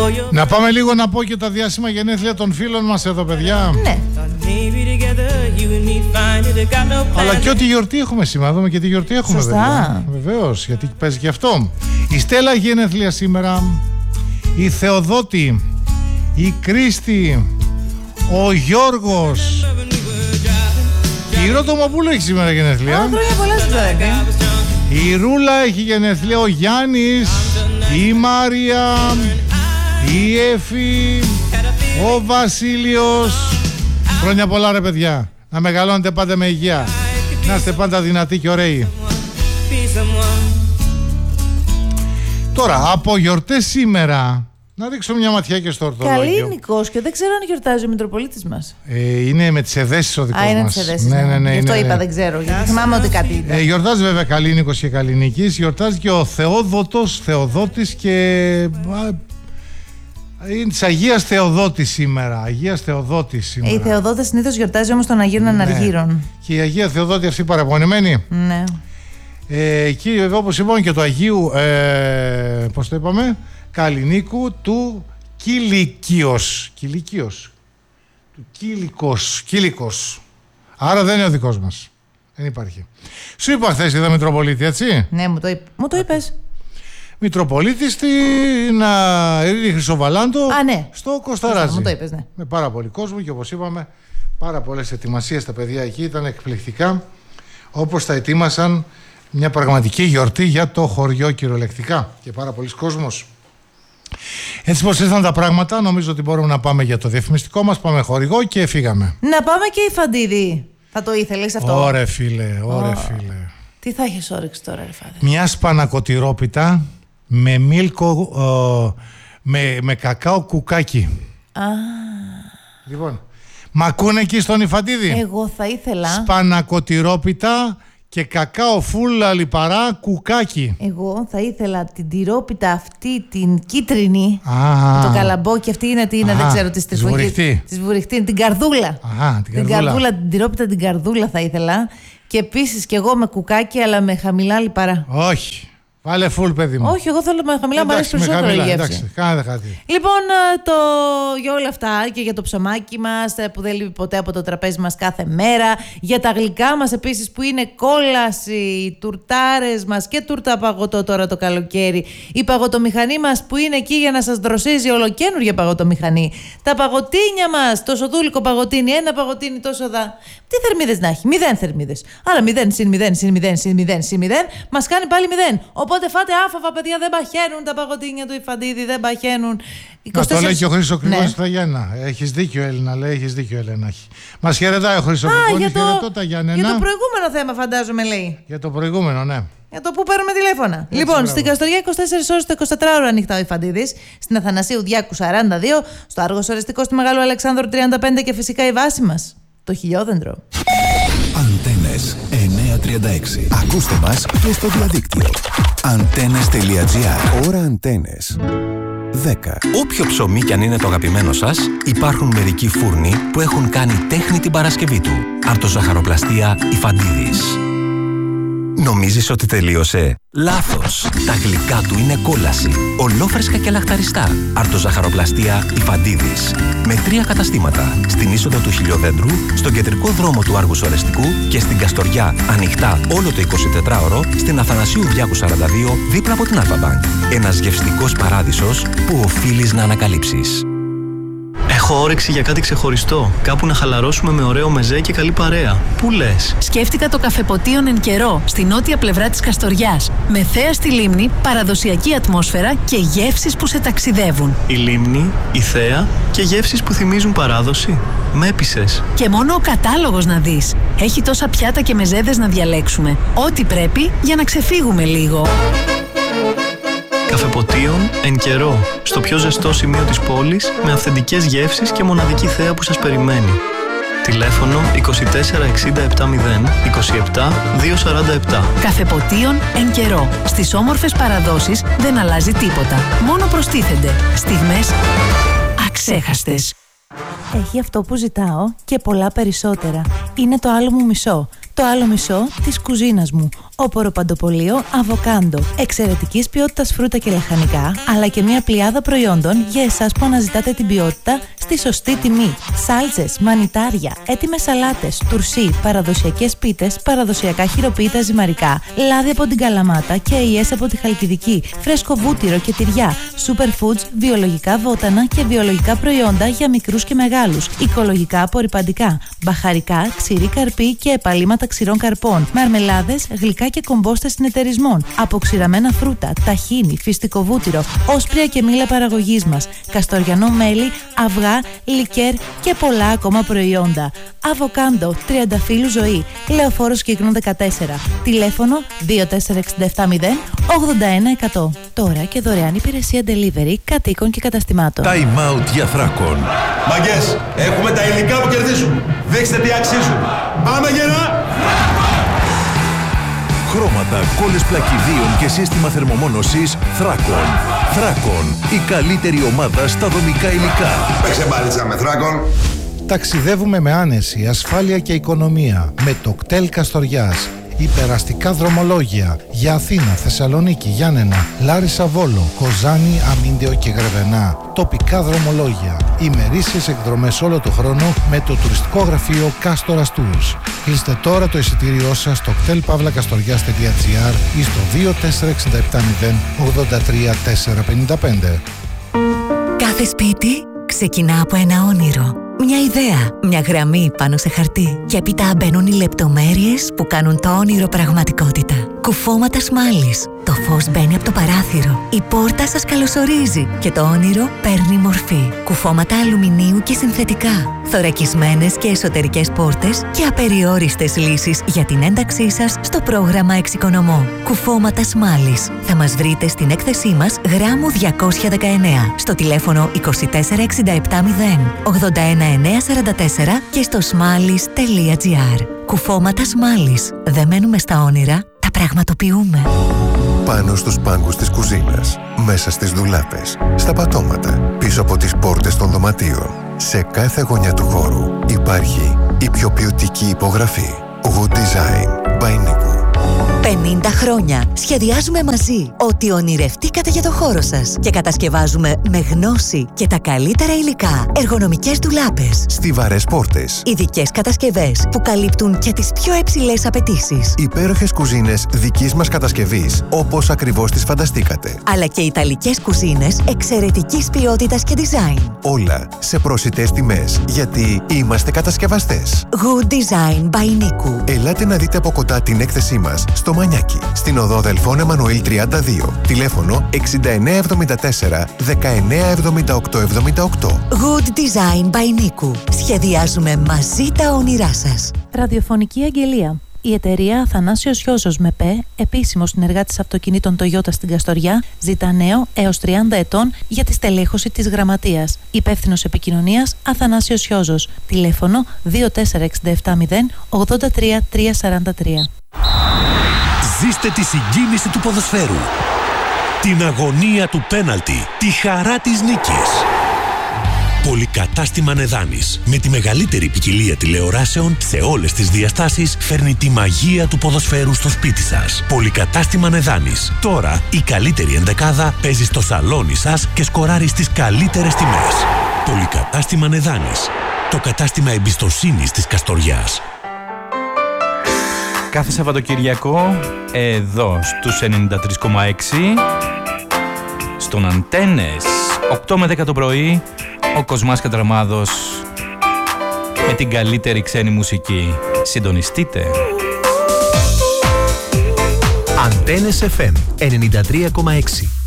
Να πάμε λίγο να πω και τα διάσημα γενέθλια των φίλων μας εδώ, παιδιά. Ναι. Αλλά και ό,τι γιορτή έχουμε σήμερα. Δούμε και τι γιορτή έχουμε. Σωστά. Βεβαίως, γιατί παίζει και αυτό. Η Στέλλα γενέθλια σήμερα. Η Θεοδότη. Η Κρίστη. Ο Γιώργος. Η Ρωτομοπούλου έχει σήμερα γενέθλια. Χρόνια πολλά στην Τζόρεκα. Η Ρούλα έχει γενέθλια. Ο Γιάννης. Η Μάρια. Η Εφη. Ο Βασίλειος. Χρόνια πολλά, ρε παιδιά. Να μεγαλώνετε πάντα με υγεία. Να είστε πάντα δυνατοί και ωραίοι. Τώρα, από γιορτές σήμερα, να ρίξω μια ματιά και στο ορθολόγιο. Καλήνικος, και δεν ξέρω αν γιορτάζει ο Μητροπολίτης μας. Είναι με τις Εδέσεις ο δικός μας. Είναι τις Εδέσεις. Ναι, γι' αυτό είπα, δεν ξέρω. Γιατί θυμάμαι ότι κάτι είναι. Γιορτάζει βέβαια Καλήνικος και Καλλινικής. Γιορτάζει και ο Θεόδotης και... Είναι της Αγίας Θεοδότης σήμερα. Αγίας Θεοδότης σήμερα. Η Θεοδότης συνήθως γιορτάζει όμως των Αγίων Αναργύρων. Και η Αγία Θεοδότη αυτή παραπονεμένη. Ναι. Εκεί βέβαια, όπως είπαμε, και του Αγίου πώς το είπαμε, Καλλινίκου του Κιλικίος. Του Κίλικος. Άρα δεν είναι ο δικός μας. Δεν υπάρχει. Σου είπα χθες είδα Μητροπολίτη, έτσι. Ναι, μου το είπες. Μητροπολίτης στην Ειρήνη Χρυσοβαλάντο, ναι. στο Κοσταράζι. Μου το είπες, ναι. Με πάρα πολύ κόσμο και όπως είπαμε, πάρα πολλές ετοιμασίες. Τα παιδιά εκεί ήταν εκπληκτικά, όπως τα ετοίμασαν μια πραγματική γιορτή για το χωριό κυριολεκτικά. Και πάρα πολλοί κόσμος. Έτσι πως ήρθαν τα πράγματα, νομίζω ότι μπορούμε να πάμε για το διαφημιστικό μας. Πάμε χορηγό και φύγαμε. Να πάμε και η Φαντίδη. Θα το ήθελες αυτό? Ωρε φίλε. Τι θα έχεις όρεξη τώρα, ρε Φάντη? Μια σπανακοτηρόπιτα με μίλκο, με κακάο κουκάκι. Λοιπόν, μ' ακούνε εκεί στον Ιφαντίδη? Εγώ θα ήθελα σπανακοτηρόπιτα και κακάο φούλα λιπαρά κουκάκι. Εγώ θα ήθελα την τυρόπιτα αυτή, την κίτρινη, το καλαμπόκι αυτή είναι, τι είναι, δεν ξέρω, τη βουριχτή, την καρδούλα. Την καρδούλα, την τυρόπιτα, την καρδούλα θα ήθελα. Και επίσης και εγώ με κουκάκι, αλλά με χαμηλά λιπαρά. Όχι. Βάλε φουλ, παιδί μου. Όχι, εγώ θέλω με χαμηλά, μου αρέσει περισσότερο η γεύση. Εντάξει, κάνετε κάτι. Λοιπόν, για όλα αυτά και για το ψωμάκι μας που δεν λείπει ποτέ από το τραπέζι μας κάθε μέρα, για τα γλυκά μας επίσης που είναι κόλαση, οι τουρτάρες μας και τούρτα παγωτό τώρα το καλοκαίρι, η παγωτομηχανή μας που είναι εκεί για να σας δροσίζει ολοκαίνουργια παγωτομηχανή, τα παγωτίνια μας, το σοδούλικο παγωτίνι, ένα παγωτίνι τόσο δα. Τι θερμίδες να έχει? 0 θερμίδες. Άρα 0 συν 0 συν 0 συν 0 συν 0 μας κάνει πάλι 0. Οπότε φάτε άφαβα, παιδιά, δεν παχαίνουν τα παγωτίνια του Ιφαντίδη, δεν παχαίνουν. Το λέει και ο Χρήστος Κρυβόνης στα Γιάννα. Έχεις δίκιο, Έλληνα, λέει, έχεις δίκιο, Έλενα. Μας χαιρετάει ο Χρήστος Κρυβόνης, χαιρετώ τα Γιάννενα. Για το προηγούμενο θέμα, φαντάζομαι, λέει. Για το προηγούμενο, ναι. Για το που παίρνουμε τηλέφωνα. Έτσι, λοιπόν, στην Καστοριά 24 ώρες το 24ωρο ανοιχτά ο Ιφαντίδης, στην Αθανασίου Διάκου 42, στο Άργος Ορεστικό στη Μεγάλου Αλεξάνδρου 35 και φυσικά η βάση μας, το Χιλιόδεντρο. Αντένες 936. Ακούστε μας και στο διαδίκτυο. Antennes.gr. Ώρα Αντένες 10. Όποιο ψωμί κι αν είναι το αγαπημένο σας, υπάρχουν μερικοί φούρνοι που έχουν κάνει τέχνη την Παρασκευή του. Αρτοζαχαροπλαστεία Ιφαντίδης. Νομίζεις ότι τελείωσε? Λάθος! Τα γλυκά του είναι κόλαση. Ολόφρεσκα και λαχταριστά. Αρτοζαχαροπλαστεία Ιφαντίδης. Με 3 καταστήματα. Στην είσοδο του Χιλιοδέντρου, στον κεντρικό δρόμο του Άργους Ορεστικού και στην Καστοριά ανοιχτά όλο το 24ωρο, στην Αθανασίου Διάκου 42 δίπλα από την Αλφα-Μπανκ. Ένας γευστικός παράδεισος που οφείλεις να ανακαλύψεις. Έχω όρεξη για κάτι ξεχωριστό. Κάπου να χαλαρώσουμε με ωραίο μεζέ και καλή παρέα. Πού λες? Σκέφτηκα το καφεποτίον εν καιρό, στη νότια πλευρά της Καστοριάς. Με θέα στη λίμνη, παραδοσιακή ατμόσφαιρα και γεύσεις που σε ταξιδεύουν. Η λίμνη, η θέα και γεύσεις που θυμίζουν παράδοση. Με έπεισες. Και μόνο ο κατάλογος να δεις. Έχει τόσα πιάτα και μεζέδες να διαλέξουμε. Ό,τι πρέπει για να ξεφύγουμε λίγο. Καφεποτίον εν καιρό, στο πιο ζεστό σημείο της πόλης, με αυθεντικές γεύσεις και μοναδική θέα που σας περιμένει. Τηλέφωνο 24 67 0 27 247. Καφεποτίον εν καιρό. Στις όμορφες παραδόσεις δεν αλλάζει τίποτα. Μόνο προστίθενται στιγμές αξέχαστες. Έχει αυτό που ζητάω και πολλά περισσότερα. Είναι το άλλο μου μισό. Το άλλο μισό της κουζίνας μου. Οποροπαντοπολείο Αβοκάντο. Εξαιρετικής ποιότητας φρούτα και λαχανικά, αλλά και μια πλειάδα προϊόντων για εσάς που αναζητάτε την ποιότητα στη σωστή τιμή. Σάλτσες, μανιτάρια, έτοιμες σαλάτες, τουρσί, παραδοσιακές πίτες, παραδοσιακά χειροποίητα ζυμαρικά, λάδι από την Καλαμάτα και αειές από τη Χαλκιδική, φρέσκο βούτυρο και τυριά, superfoods, βιολογικά βότανα και βιολογικά προϊόντα για μικρούς και μεγάλους, οικολογικά απορρυπαντικά, μπαχαρικά, ξηρή καρπή και επαλήματα ξηρών καρπών, μαρμελάδες, γλυκά και κομπόστες συνεταιρισμών, αποξηραμένα φρούτα, ταχίνι, φυστικό βούτυρο, όσπρια και μήλα παραγωγής μας, καστοριανό μέλι, αυγά, λικέρ και πολλά ακόμα προϊόντα. Αβοκάντο, Τριανταφύλου Ζωή, Λεωφόρος Κύκνου 14. Τηλέφωνο 24670 81100. Τώρα και δωρεάν υπηρεσία delivery κατοίκων και καταστημάτων. Time out για Θράκον. Μαγκές, έχουμε τα υλικά που κερδίζουν. Δείξτε τι αξίζουν. Πάμε γερά! Χρώματα, κόλλες πλακιδίων και σύστημα θερμομόνωσης Θράκον. Θράκον, η καλύτερη ομάδα στα δομικά υλικά. Παίξε μπάλιτσα με Θράκον. Ταξιδεύουμε με άνεση, ασφάλεια και οικονομία με το κτέλ Καστοριάς. Υπεραστικά δρομολόγια για Αθήνα, Θεσσαλονίκη, Γιάννενα, Λάρισα, Βόλο, Κοζάνη, Αμίντεο και Γρεβενά. Τοπικά δρομολόγια. Ημερήσιες εκδρομές όλο το χρόνο με το τουριστικό γραφείο Κάστορας Tours. Κλείστε τώρα το εισιτήριό σας στο ktelpavlakastorias.gr ή στο 24670 83455. Κάθε σπίτι ξεκινά από ένα όνειρο. Μια ιδέα, μια γραμμή πάνω σε χαρτί. Και έπειτα μπαίνουν οι λεπτομέρειες που κάνουν το όνειρο πραγματικότητα. Κουφώματα σμάλης. Το φως μπαίνει από το παράθυρο. Η πόρτα σας καλωσορίζει και το όνειρο παίρνει μορφή. Κουφώματα αλουμινίου και συνθετικά. Θωρακισμένες και εσωτερικές πόρτες και απεριόριστες λύσεις για την ένταξή σας στο πρόγραμμα Εξοικονομώ. Κουφώματα σμάλης. Θα μας βρείτε στην έκθεσή μας γράμμου 219 στο τηλέφωνο 24670 81944 και στο smallis.gr. Κουφώματα Σμάλης. Δεν μένουμε στα όνειρα, τα πραγματοποιούμε. Πάνω στους πάγκους της κουζίνας, μέσα στις ντουλάπες, στα πατώματα, πίσω από τις πόρτες των δωματίων. Σε κάθε γωνιά του χώρου υπάρχει η πιο ποιοτική υπογραφή. Wood Design by Niku. 50 χρόνια σχεδιάζουμε μαζί ό,τι ονειρευτήκατε για το χώρο σας και κατασκευάζουμε με γνώση και τα καλύτερα υλικά εργονομικές ντουλάπες, Στιβαρές πόρτες, ειδικές κατασκευές που καλύπτουν και τις πιο υψηλές απαιτήσεις, υπέροχες κουζίνες δικής μας κατασκευής, όπως ακριβώς τις φανταστήκατε. αλλά και ιταλικές κουζίνες εξαιρετικής ποιότητας και design. Όλα σε προσιτές τιμές, γιατί είμαστε κατασκευαστές. Good Design by Niku. Ελάτε να δείτε από κοντά την έκθεσή μας στο Μανιάκι, στην οδό Δελφών Εμμανουήλ 32, τηλέφωνο 6974 197878. Good Design by Niku. Σχεδιάζουμε μαζί τα όνειρά σας. Ραδιοφωνική αγγελία. Η εταιρεία Αθανάσιος Χιώζος ΜΕΠΕ, επίσημος συνεργάτης αυτοκινήτων Toyota στην Καστοριά, ζητά νέο έως 30 ετών για τη στελέχωση της γραμματείας. Υπεύθυνος επικοινωνίας Αθανάσιος Χιώζος. Τηλέφωνο 24670 83343. Ζήστε τη συγκίνηση του ποδοσφαίρου, την αγωνία του πέναλτι, τη χαρά της νίκης. Πολυκατάστημα Νεδάνης, με τη μεγαλύτερη ποικιλία τηλεοράσεων σε όλες τις διαστάσεις, φέρνει τη μαγεία του ποδοσφαίρου στο σπίτι σας. Πολυκατάστημα Νεδάνης. Τώρα η καλύτερη ενδεκάδα παίζει στο σαλόνι σας και σκοράρει στις καλύτερες τιμές. Πολυκατάστημα Νεδάνης. Το κατάστημα εμπιστοσύνης της Καστοριάς. Κάθε Σαββατοκυριακό, εδώ στους 93,6, στον Αντένες, 8 με 10 το πρωί, ο Κοσμάς Κατραμάδος με την καλύτερη ξένη μουσική. Συντονιστείτε. Αντένες FM 93,6.